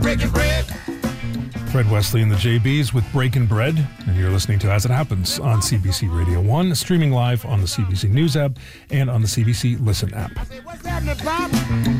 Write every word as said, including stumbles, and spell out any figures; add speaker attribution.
Speaker 1: breaking bread.
Speaker 2: Fred Wesley and the J Bs with Breaking Bread, and you're listening to As It Happens on C B C Radio one, streaming live on the C B C News app and on the C B C Listen app.